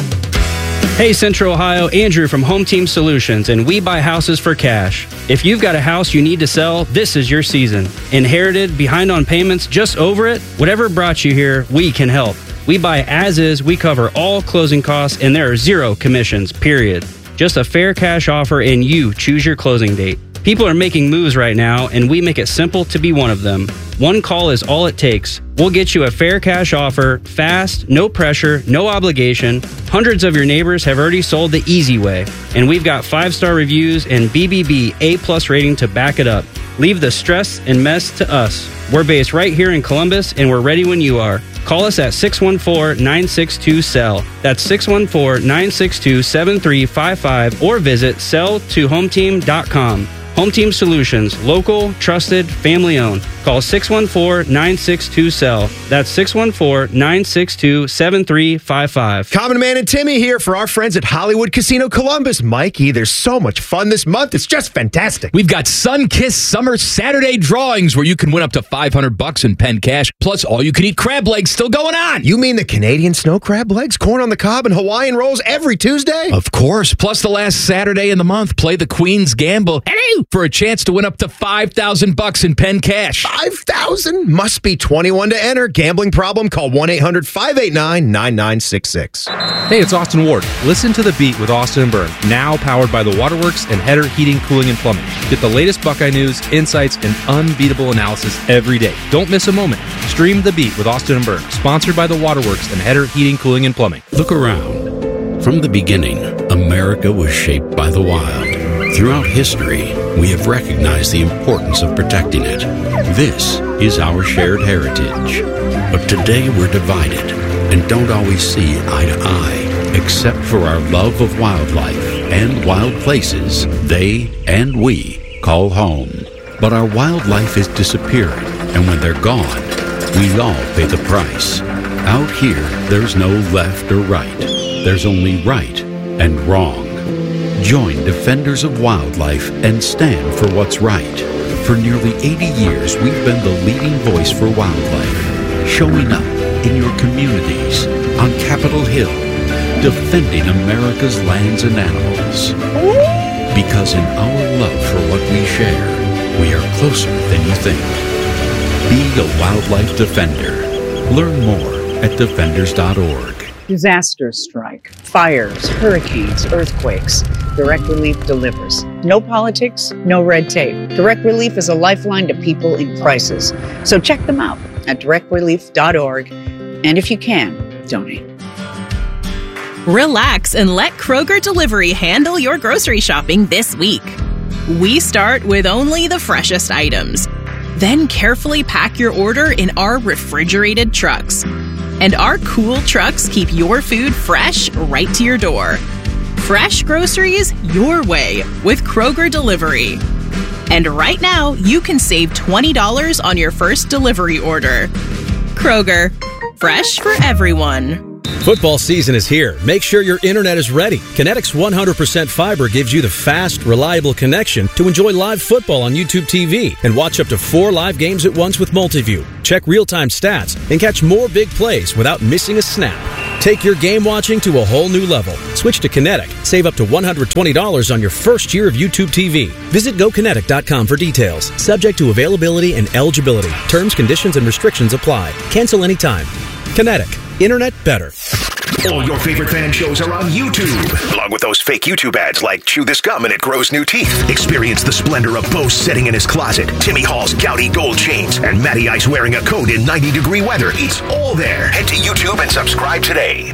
Hey, Central Ohio, Andrew from Home Team Solutions, and we buy houses for cash. If you've got a house you need to sell, this is your season. Inherited, behind on payments, just over it? Whatever brought you here, we can help. We buy as is, we cover all closing costs, and there are zero commissions, period. Just a fair cash offer, and you choose your closing date. People are making moves right now, and we make it simple to be one of them. One call is all it takes. We'll get you a fair cash offer, fast, no pressure, no obligation. Hundreds of your neighbors have already sold the easy way, and we've got five-star reviews and B B B A-plus rating to back it up. Leave the stress and mess to us. We're based right here in Columbus, and we're ready when you are. Call us at six one four, nine six two, S E L L. That's six one four, nine six two, seven three five five or visit sell to home team dot com. Home Team Solutions, local, trusted, family owned. Call six one four, nine six two, S E L L. That's six one four, nine six two, seven three five five. Common Man and Timmy here for our friends at Hollywood Casino Columbus. Mikey, there's so much fun this month. It's just fantastic. We've got Sun-Kissed Summer Saturday drawings where you can win up to five hundred bucks in pen cash, plus all you can eat crab legs still going on. You mean the Canadian snow crab legs, corn on the cob, and Hawaiian rolls every Tuesday? Of course. Plus the last Saturday in the month, play the Queen's Gamble. Hello! For a chance to win up to five thousand bucks in pen cash. five thousand? Must be twenty-one to enter. Gambling problem? Call one eight hundred, five eight nine, nine nine six six. Hey, it's Austin Ward. Listen to The Beat with Austin and Byrne, now powered by the Waterworks and Header Heating, Cooling, and Plumbing. Get the latest Buckeye news, insights, and unbeatable analysis every day. Don't miss a moment. Stream The Beat with Austin and Byrne, sponsored by the Waterworks and Header Heating, Cooling, and Plumbing. Look around. From the beginning, America was shaped by the wild. Throughout history, we have recognized the importance of protecting it. This is our shared heritage. But today we're divided and don't always see eye to eye, except for our love of wildlife and wild places they and we call home. But our wildlife is disappearing, and when they're gone, we all pay the price. Out here, there's no left or right. There's only right and wrong. Join Defenders of Wildlife and stand for what's right. For nearly eighty years, we've been the leading voice for wildlife, showing up in your communities, on Capitol Hill, defending America's lands and animals. Because in our love for what we share, we are closer than you think. Be a wildlife defender. Learn more at defenders dot org. Disasters strike, fires, hurricanes, earthquakes. Direct Relief delivers. No politics, no red tape. Direct Relief is a lifeline to people in crisis. So check them out at direct relief dot org. And if you can, donate. Relax and let Kroger Delivery handle your grocery shopping this week. We start with only the freshest items. Then carefully pack your order in our refrigerated trucks. And our cool trucks keep your food fresh right to your door. Fresh groceries your way with Kroger Delivery. And right now, you can save twenty dollars on your first delivery order. Kroger, fresh for everyone. Football season is here. Make sure your internet is ready. Kinetic's one hundred percent fiber gives you the fast, reliable connection to enjoy live football on YouTube T V and watch up to four live games at once with Multiview. Check real-time stats and catch more big plays without missing a snap. Take your game watching to a whole new level. Switch to Kinetic. Save up to one hundred twenty dollars on your first year of YouTube T V. Visit go kinetic dot com for details. Subject to availability and eligibility. Terms, conditions, and restrictions apply. Cancel anytime. Kinetic. Internet better. All your favorite fan shows are on YouTube, along with those fake YouTube ads like Chew This Gum and It Grows New Teeth. Experience the splendor of Bo sitting in his closet, Timmy Hall's gouty gold chains, and Matty Ice wearing a coat in ninety degree weather. It's all there. Head to YouTube and subscribe today.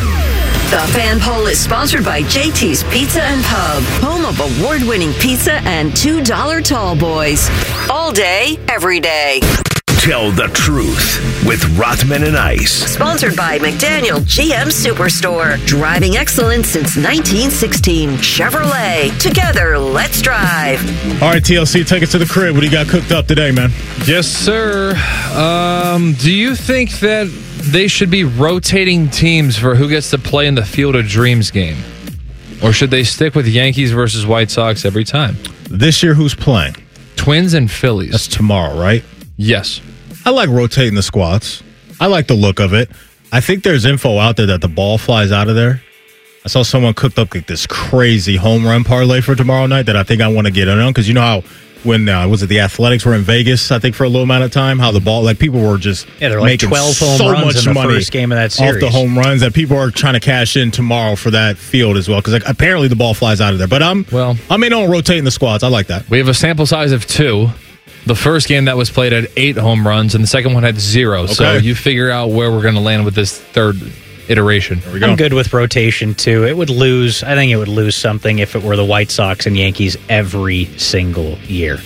The fan poll is sponsored by J T's Pizza and Pub, home of award-winning pizza and two dollar tall boys. All day, every day. Tell the truth with Rothman and Ice. Sponsored by McDaniel G M Superstore. Driving excellence since nineteen sixteen. Chevrolet. Together, let's drive. All right, T L C, take us to the crib. What do you got cooked up today, man? Yes, sir. Um, do you think that they should be rotating teams for who gets to play in the Field of Dreams game? Or should they stick with Yankees versus White Sox every time? This year, who's playing? Twins and Phillies. That's tomorrow, right? Yes. I like rotating the squads. I like the look of it. I think there's info out there that the ball flies out of there. I saw someone cooked up like this crazy home run parlay for tomorrow night that I think I want to get in on, because you know how when uh, was it the Athletics were in Vegas, I think for a little amount of time, how the ball, like people were just yeah, they're like making twelve home so runs much in the money first game of that series off the home runs, that people are trying to cash in tomorrow for that field as well, because like, apparently the ball flies out of there. But I'm well, I'm in on rotating the squads. I like that. We have a sample size of two. The first game that was played had eight home runs, and the second one had zero. Okay. So you figure out where we're going to land with this third iteration. There we go. I'm good with rotation, too. It would lose, I think it would lose something if it were the White Sox and Yankees every single year.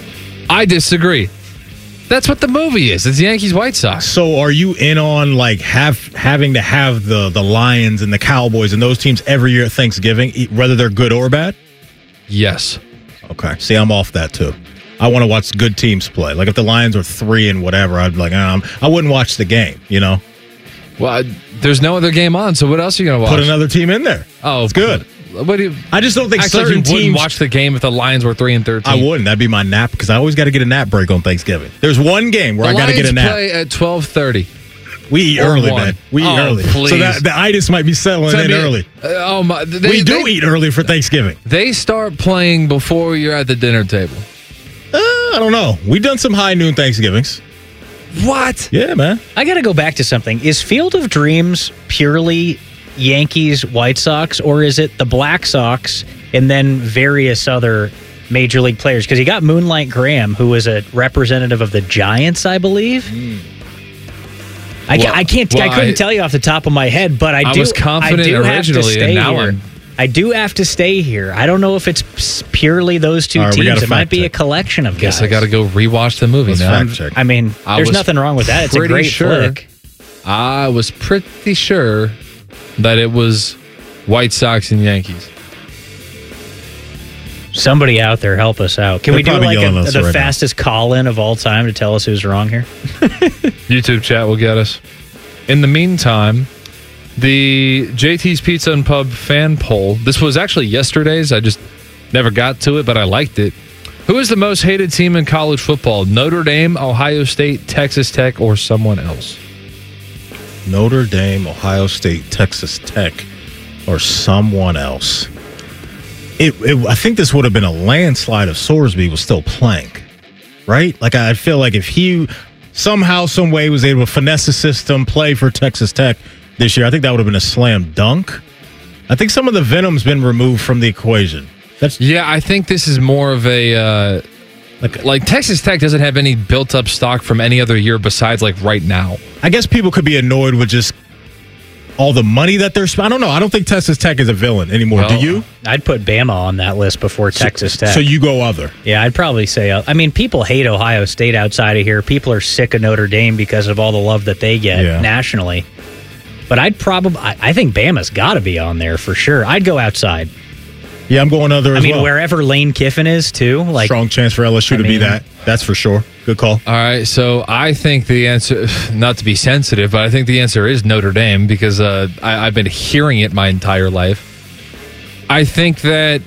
I disagree. That's what the movie is. It's Yankees White Sox. So are you in on like have having to have the, the Lions and the Cowboys and those teams every year at Thanksgiving, whether they're good or bad? Yes. Okay. See, I'm off that, too. I want to watch good teams play. Like if the Lions are three and whatever, I'd be like, um, I wouldn't watch the game, you know? Well, there's no other game on, so what else are you going to watch? Put another team in there. Oh, it's good. What do you, I just don't think certain certain like you teams wouldn't watch the game if the Lions were three and thirteen. I wouldn't. That'd be my nap, because I always got to get a nap break on Thanksgiving. There's one game where the I got to get a nap. Play at twelve thirty. We eat or early, one. man. We eat oh, early. Please. So that the itis might be settling so in be, early. Uh, oh my! They, we do they, eat early for Thanksgiving. They start playing before you're at the dinner table. Uh, I don't know. We've done some high noon Thanksgivings. What? Yeah, man. I got to go back to something. Is Field of Dreams purely Yankees, White Sox, or is it the Black Sox and then various other major league players? Because you got Moonlight Graham, who was a representative of the Giants, I believe. Mm. I, well, I can't. Well, I couldn't I, do you off the top of my head, but I, I do. was confident I do originally, have to stay and now here. I'm... I do have to stay here. I don't know if it's purely those two right, teams. It might be check. a collection of guys. Guess I got to go rewatch the movie Let's now. Fact check. I mean, I there's nothing wrong with that. It's a great sure, flick. I was pretty sure that it was White Sox and Yankees. Somebody out there, help us out. Can They're we do like a, the right fastest call-in of all time to tell us who's wrong here? YouTube chat will get us. In the meantime, the J T's Pizza and Pub fan poll. This was actually yesterday's. I just never got to it, but I liked it. Who is the most hated team in college football? Notre Dame, Ohio State, Texas Tech, or someone else? Notre Dame, Ohio State, Texas Tech, or someone else. It, it, I think this would have been a landslide if Sorsby was still playing, right? Like, I feel like if he somehow, some way was able to finesse the system, play for Texas Tech, this year, I think that would have been a slam dunk. I think some of the venom's been removed from the equation. That's yeah, I think this is more of a uh, like like Texas Tech doesn't have any built up stock from any other year besides like right now. I guess people could be annoyed with just all the money that they're spending. I don't know. I don't think Texas Tech is a villain anymore. Well, do you? I'd put Bama on that list before So- Texas Tech. So you go other. Yeah, I'd probably say. Uh, I mean, people hate Ohio State outside of here. People are sick of Notre Dame because of all the love that they get Yeah. nationally. But I'd probably, I, I think Bama's got to be on there for sure. I'd go outside. Yeah, I'm going other I as mean, well. wherever Lane Kiffin is too. Like Strong chance for L S U I to be mean- that. That's for sure. Good call. All right, so I think the answer, not to be sensitive, but I think the answer is Notre Dame because uh, I, I've been hearing it my entire life. I think that,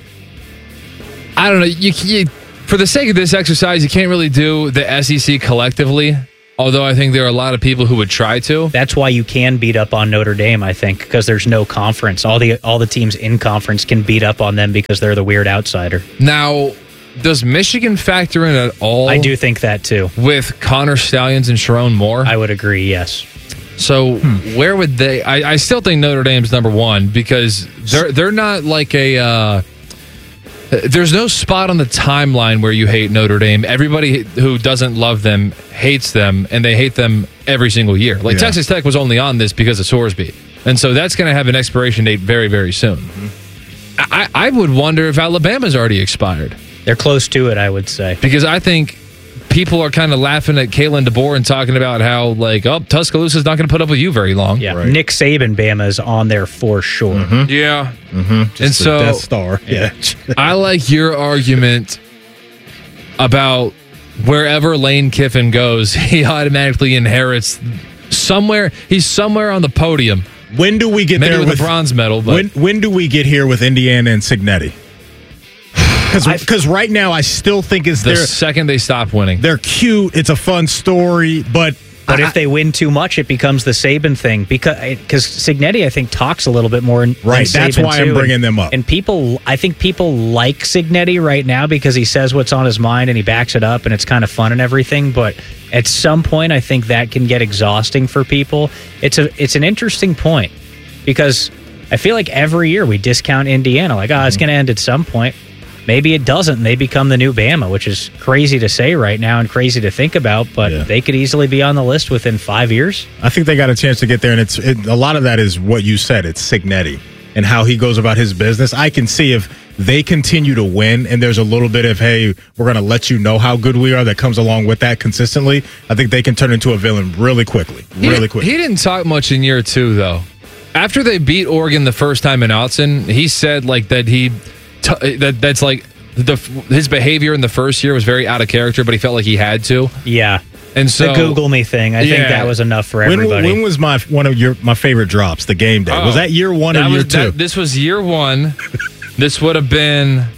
I don't know, you, you for the sake of this exercise, you can't really do the S E C collectively, although I think there are a lot of people who would try to. That's why you can beat up on Notre Dame, I think, because there's no conference. All the all the teams in conference can beat up on them because they're the weird outsider. Now, does Michigan factor in at all? I do think that too. With Connor Stallions and Sharon Moore? I would agree, yes. So where would they? I, I still think Notre Dame's number one because they're they're not like a. Uh, there's no spot on the timeline where you hate Notre Dame. Everybody who doesn't love them hates them, and they hate them every single year. Like Yeah. Texas Tech was only on this because of Sorsby, and so that's going to have an expiration date very very soon. I, I would wonder if Alabama's already expired. They're close to it, I would say. Because I think people are kind of laughing at Kalen DeBoer and talking about how, like, oh, Tuscaloosa's not going to put up with you very long. Yeah, Nick Saban Bama is on there for sure. Yeah. Mm-hmm. And so Death Star. Yeah. I like your argument about wherever Lane Kiffin goes, he automatically inherits somewhere. He's somewhere on the podium. When do we get Maybe there with with a bronze medal? But When when do we get here with Indiana and Signetti? Because right now I still think it's the their, second they stop winning, they're cute. It's a fun story, but But I- if they win too much, it becomes the Saban thing because because Signetti, I think, talks a little bit more. Than Right, that's Saban why too. I'm bringing and, them up. And people, I think people like Signetti right now because he says what's on his mind and he backs it up, and it's kind of fun and everything. But at some point, I think that can get exhausting for people. It's a it's an interesting point because I feel like every year we discount Indiana, like, oh, it's going to end at some point. Maybe it doesn't, and they become the new Bama, which is crazy to say right now and crazy to think about, but Yeah. they could easily be on the list within five years. I think they got a chance to get there, and it's it, a lot of that is what you said. It's Signetti and how he goes about his business. I can see if they continue to win, and there's a little bit of, hey, we're going to let you know how good we are that comes along with that consistently. I think they can turn into a villain really quickly, He really didn't- quickly. He didn't talk much in year two, though. After they beat Oregon the first time in Autzen, he said like that he t- that that's like the his behavior in the first year was very out of character, but he felt like he had to. Yeah. And so the Google me thing, I think Yeah. that was enough for When, everybody. when was my one of your my favorite drops? The game day Oh, was that year one or that year was- two? that- this was year one. This would have been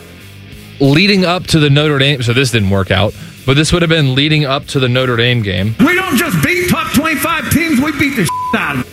leading up to the Notre Dame. So this didn't work out, but this would have been leading up to the Notre Dame game. We don't just beat top twenty-five teams, we beat the shit out of them.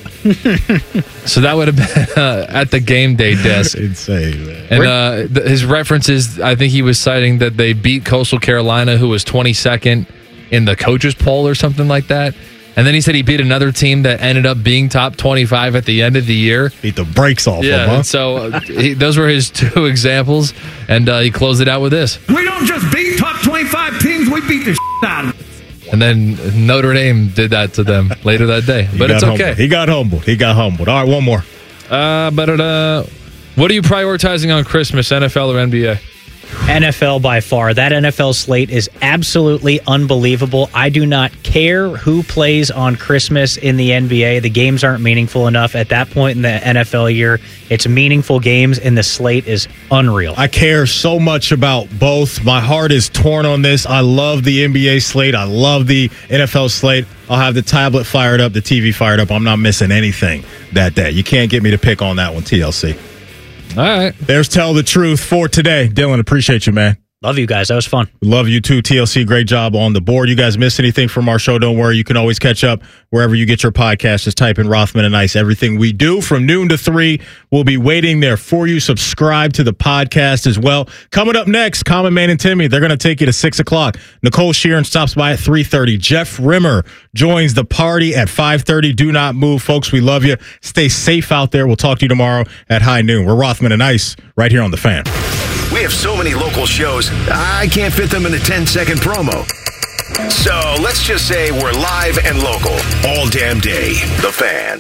So that would have been uh, at the game day desk. Insane, man. And uh, th- his references, I think he was citing that they beat Coastal Carolina, who was twenty-second in the coaches poll or something like that. And then he said he beat another team that ended up being top twenty-five at the end of the year. Beat the brakes off Yeah, them, huh? and so uh, he, those were his two examples, and uh, he closed it out with this. We don't just beat top twenty-five teams, we beat the shit out of them. And then Notre Dame did that to them later that day. He But got it's okay. humbled. He got humbled. He got humbled. All right, one more. Uh, but uh, what are you prioritizing on Christmas, N F L or N B A? N F L by far. That N F L slate is absolutely unbelievable. I do not care who plays on Christmas in the N B A. The games aren't meaningful enough. At that point in the N F L year, it's meaningful games, and the slate is unreal. I care so much about both. My heart is torn on this. I love the N B A slate. I love the N F L slate. I'll have the tablet fired up, the T V fired up. I'm not missing anything that day. You can't get me to pick on that one, T L C. All right. There's Tell the Truth for today. Dylan, appreciate you, man. Love you guys. That was fun. Love you too, T L C. Great job on the board. You guys miss anything from our show, don't worry. You can always catch up wherever you get your podcast. Just type in Rothman and Ice. Everything we do from noon to three will be waiting there for you. Subscribe to the podcast as well. Coming up next, Common Man and Timmy. They're going to take you to six o'clock. Nicole Sheeran stops by at three thirty. Jeff Rimmer joins the party at five thirty. Do not move, folks. We love you. Stay safe out there. We'll talk to you tomorrow at high noon. We're Rothman and Ice right here on The Fan. We have so many local shows, I can't fit them in a ten-second promo. So let's just say we're live and local all damn day. The Fan.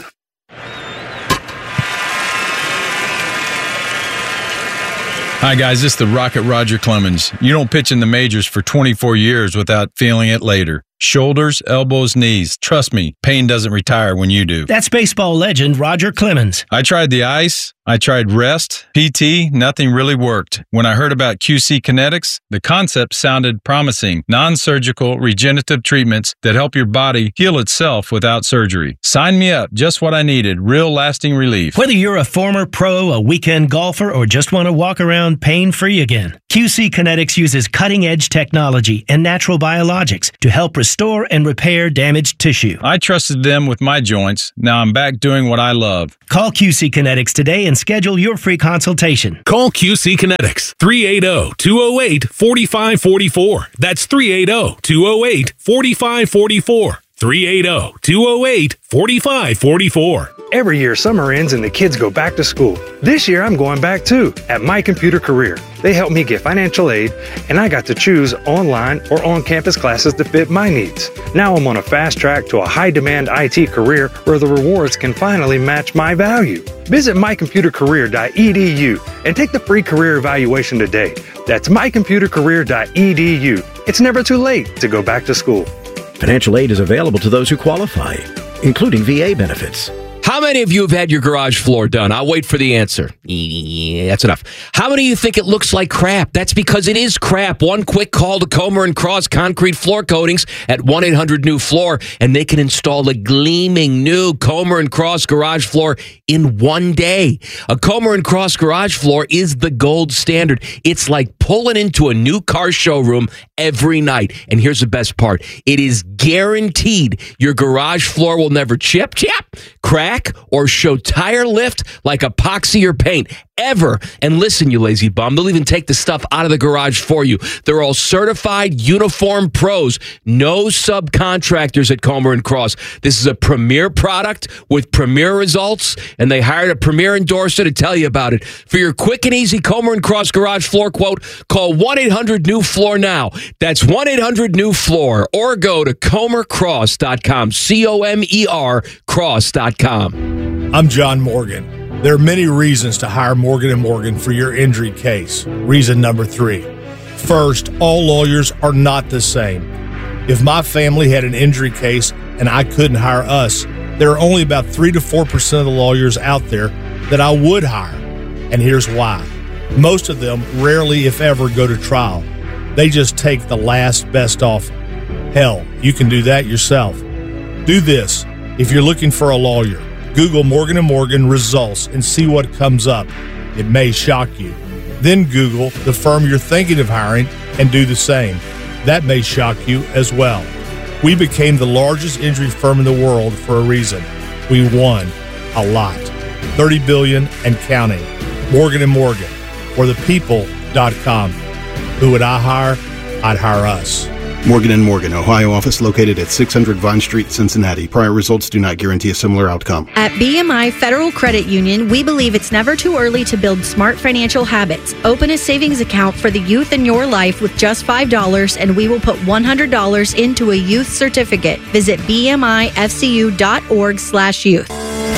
Hi, guys. This is the Rocket Roger Clemens. You don't pitch in the majors for twenty-four years without feeling it later. Shoulders, elbows, knees. Trust me, pain doesn't retire when you do. That's baseball legend Roger Clemens. I tried the ice. I tried rest, P T, nothing really worked. When I heard about Q C Kinetics, the concept sounded promising. Non-surgical, regenerative treatments that help your body heal itself without surgery. Sign me up, just what I needed, real lasting relief. Whether you're a former pro, a weekend golfer, or just want to walk around pain-free again, Q C Kinetics uses cutting-edge technology and natural biologics to help restore and repair damaged tissue. I trusted them with my joints. Now I'm back doing what I love. Call Q C Kinetics today and schedule your free consultation. Call Q C Kinetics, three eight zero, two zero eight, four five four four. That's three eight zero, two zero eight, four five four four. three eight zero, two zero eight, four five four four. Every year, summer ends and the kids go back to school. This year, I'm going back too, at My Computer Career. They helped me get financial aid, and I got to choose online or on-campus classes to fit my needs. Now I'm on a fast track to a high-demand I T career where the rewards can finally match my value. Visit my computer career dot e d u and take the free career evaluation today. That's my computer career dot e d u. It's never too late to go back to school. Financial aid is available to those who qualify, including V A benefits. How many of you have had your garage floor done? I'll wait for the answer. Yeah, that's enough. How many of you think it looks like crap? That's because it is crap. One quick call to Comer and Cross Concrete Floor Coatings at one eight hundred new floor, and they can install a gleaming new Comer and Cross garage floor in one day. A Comer and Cross garage floor is the gold standard. It's like pulling into a new car showroom every night. And here's the best part. It is guaranteed your garage floor will never chip, chip, crack, or show tire lift like epoxy or paint ever. And listen, you lazy bum, they'll even take the stuff out of the garage for you. They're all certified uniform pros, no subcontractors at Comer and Cross. This is a premier product with premier results, and they hired a premier endorser to tell you about it. For your quick and easy Comer and Cross garage floor quote, call one eight hundred new floor now. That's one eight hundred new floor, or go to comer cross dot com, C O M E R cross dot com. I'm John Morgan. There are many reasons to hire Morgan and Morgan for your injury case. Reason number three. First, all lawyers are not the same. If my family had an injury case and I couldn't hire us, there are only about three to four percent of the lawyers out there that I would hire. And here's why. Most of them rarely, if ever, go to trial. They just take the last best offer. Hell, you can do that yourself. Do this. If you're looking for a lawyer, Google Morgan and Morgan results and see what comes up. It may shock you. Then Google the firm you're thinking of hiring and do the same. That may shock you as well. We became the largest injury firm in the world for a reason. We won a lot. thirty billion dollars and counting. Morgan and Morgan, or the people dot com. Who would I hire? I'd hire us. Morgan and Morgan, Ohio office located at six hundred Vine Street, Cincinnati. Prior results do not guarantee a similar outcome. At B M I Federal Credit Union, we believe it's never too early to build smart financial habits. Open a savings account for the youth in your life with just five dollars, and we will put one hundred dollars into a youth certificate. Visit B M I F C U dot org slash youth.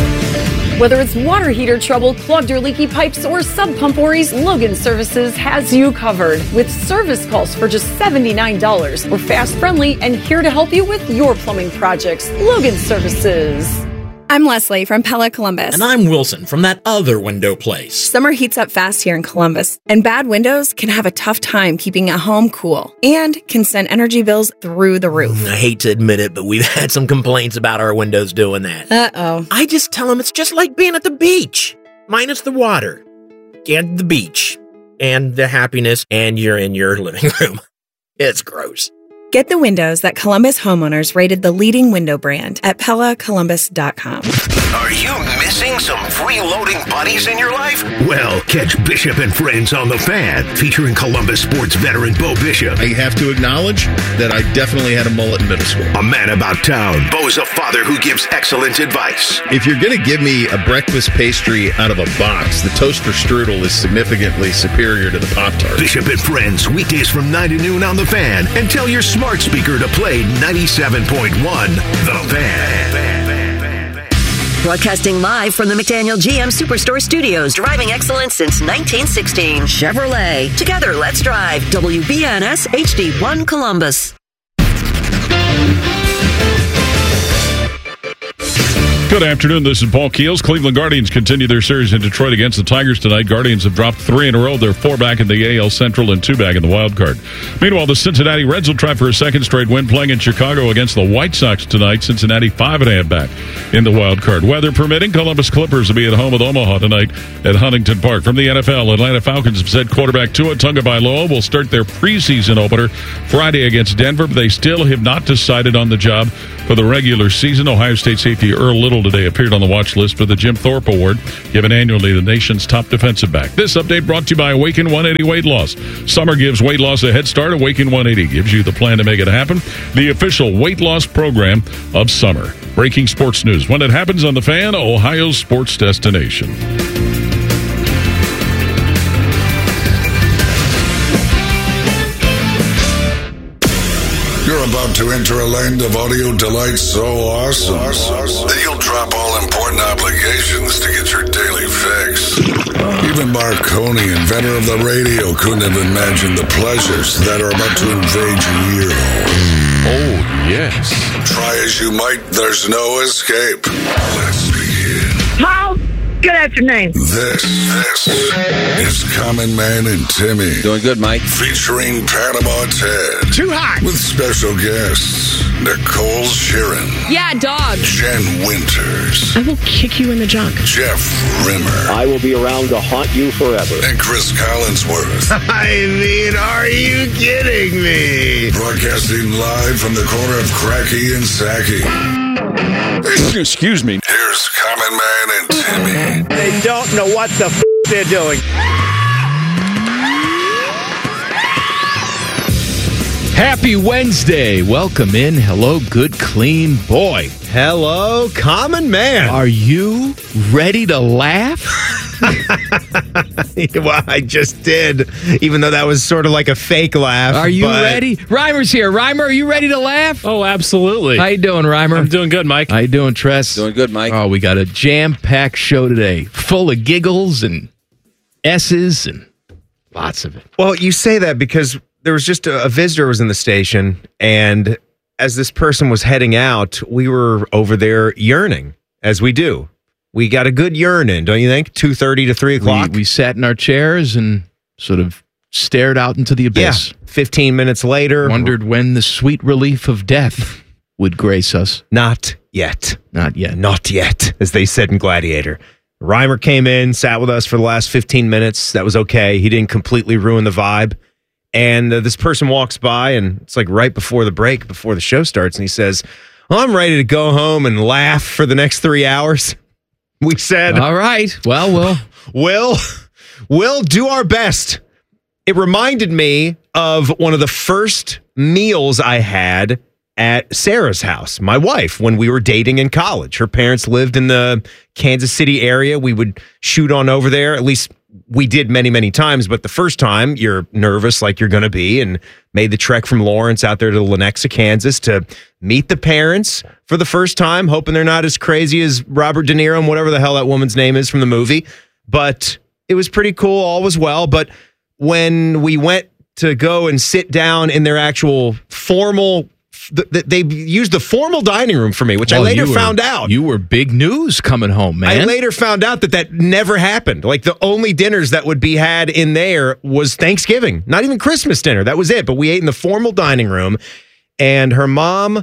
Whether it's water heater trouble, clogged or leaky pipes, or sub pump worries, Logan Services has you covered. With service calls for just seventy-nine dollars. We're fast, friendly, and here to help you with your plumbing projects. Logan Services. I'm Leslie from Pella Columbus. And I'm Wilson from that other window place. Summer heats up fast here in Columbus, and bad windows can have a tough time keeping a home cool and can send energy bills through the roof. I hate to admit it, but we've had some complaints about our windows doing that. Uh-oh. I just tell them it's just like being at the beach, minus the water. And the beach. and the happiness, and you're in your living room. It's gross. Get the windows that Columbus homeowners rated the leading window brand at Pella Columbus dot com. Are you missing some freeloading buddies in your life? Well, catch Bishop and Friends on The Fan, featuring Columbus sports veteran Bo Bishop. I have to acknowledge that I definitely had a mullet in middle school. A man about town. Bo's a father who gives excellent advice. If you're going to give me a breakfast pastry out of a box, the toaster strudel is significantly superior to the Pop-Tart. Bishop and Friends, weekdays from nine to noon on The Fan. And tell your smart speaker to play ninety-seven point one The Fan. Broadcasting live from the McDaniel G M Superstore Studios. Driving excellence since nineteen sixteen. Chevrolet. Together, let's drive. W B N S H D one Columbus. Good afternoon. This is Paul Keels. Cleveland Guardians continue their series in Detroit against the Tigers tonight. Guardians have dropped three in a row. They're four back in the A L Central and two back in the wild card. Meanwhile, the Cincinnati Reds will try for a second straight win playing in Chicago against the White Sox tonight. Cincinnati five and a half back in the wild card. Weather permitting, Columbus Clippers will be at home with Omaha tonight at Huntington Park. From the N F L, Atlanta Falcons have said quarterback Tua Tagovailoa will start their preseason opener Friday against Denver, but they still have not decided on the job for the regular season. Ohio State safety Earl Little today appeared on the watch list for the Jim Thorpe Award, given annually the nation's top defensive back. This update brought to you by Awaken one eighty Weight Loss. Summer gives weight loss a head start. Awaken one eighty gives you the plan to make it happen. The official weight loss program of summer. Breaking sports news when it happens on The Fan, Ohio's sports destination. You're about to enter a land of audio delight so awesome that you'll drop all important obligations to get your daily fix. Even Marconi, inventor of the radio, couldn't have imagined the pleasures that are about to invade your ear hole. Oh, yes. Try as you might, there's no escape. Let's begin. Paul, good afternoon. This, this is Common Man and Timmy. Doing good, Mike. Featuring Panama Ted. Too hot. With special guests, Nicole Sheeran. Yeah, dog. Jen Winters. I will kick you in the junk. Jeff Rimmer. I will be around to haunt you forever. And Chris Collinsworth. I mean, are you kidding me? Broadcasting live from the corner of Cracky and Sacky. Excuse me. Here's Common Man and Timmy. They don't know what the f*** they're doing. Happy Wednesday. Welcome in. Hello, good, clean boy. Hello, Common Man. Are you ready to laugh? Well, I just did, even though that was sort of like a fake laugh. Are you but... ready? Reimer's here. Reimer, are you ready to laugh? Oh, absolutely. How you doing, Reimer? I'm doing good, Mike. How you doing, Tress? Doing good, Mike. Oh, we got a jam-packed show today, full of giggles and S's and lots of it. Well, you say that because there was just a, a visitor was in the station, and as this person was heading out, we were over there yearning, as we do. We got a good yearn in, don't you think? two thirty to three o'clock. We, we sat in our chairs and sort of stared out into the abyss. Yeah. fifteen minutes later. Wondered when the sweet relief of death would grace us. Not yet. Not yet. Not yet, as they said in Gladiator. Reimer came in, sat with us for the last fifteen minutes. That was okay. He didn't completely ruin the vibe. And uh, this person walks by, and it's like right before the break, before the show starts, and he says, well, I'm ready to go home and laugh for the next three hours. We said, all right, well, we'll, we'll, we'll do our best. It reminded me of one of the first meals I had at Sarah's house, my wife, when we were dating in college. Her parents lived in the Kansas City area. We would shoot on over there, at least we did many, many times, but the first time you're nervous like you're going to be, and made the trek from Lawrence out there to Lenexa, Kansas to meet the parents for the first time, hoping they're not as crazy as Robert De Niro and whatever the hell that woman's name is from the movie. But it was pretty cool. All was well. But when we went to go and sit down in their actual formal The, they used the formal dining room for me, which well, I later were, found out. You were big news coming home, man. I later found out that that never happened. Like, the only dinners that would be had in there was Thanksgiving, not even Christmas dinner. That was it. But we ate in the formal dining room, and her mom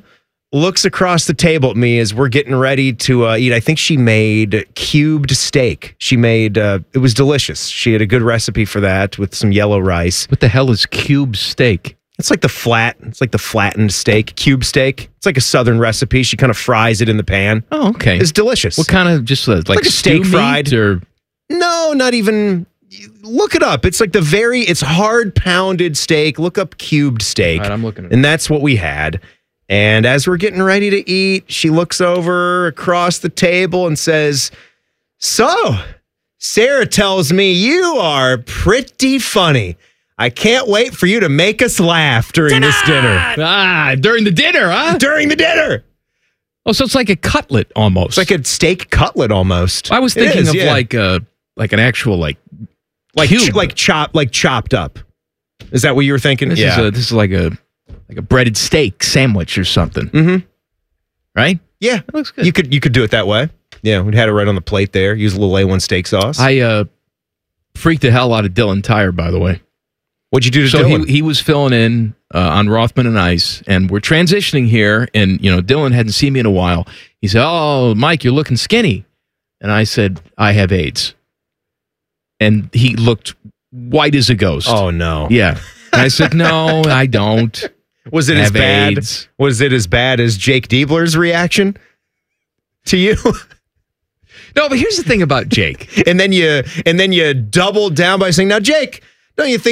looks across the table at me as we're getting ready to uh, eat. I think she made cubed steak. She made, uh, it was delicious. She had a good recipe for that with some yellow rice. What the hell is cube steak? It's like the flat, it's like the flattened steak, cube steak. It's like a southern recipe. She kind of fries it in the pan. Oh, okay. It's delicious. What kind of, just uh, like, like a steak stew fried? meat or? No, not even. Look it up. It's like the very, it's hard pounded steak. Look up cubed steak. All right, I'm looking at it. And that's what we had. And as we're getting ready to eat, she looks over across the table and says, "So, Sarah tells me you are pretty funny. I can't wait for you to make us laugh during dinner! this dinner." Ah, during the dinner, huh? During the dinner. Oh, so it's like a cutlet almost. It's like a steak cutlet almost. I was It thinking is, of yeah. like a like an actual like like cube. ch- like chop like chopped up. Is that what you were thinking? This yeah. is a, this is like a like a breaded steak sandwich or something. Mm-hmm. Right? Yeah, that looks good. You could you could do it that way. Yeah, we'd had it right on the plate there. Use a little A one steak sauce. I uh, freaked the hell out of Dylan Tyre, by the way. What'd you do to so Dylan? he he was filling in uh, on Rothman and Ice, and we're transitioning here. And you know, Dylan hadn't seen me in a while. He said, "Oh, Mike, you're looking skinny," and I said, "I have AIDS," and he looked white as a ghost. Oh no! Yeah, and I said, "No, I don't." Was it have as bad? AIDS. Was it as bad as Jake Diebler's reaction to you? No, but here's the thing about Jake. and then you and then you doubled down by saying, "Now, Jake, don't you think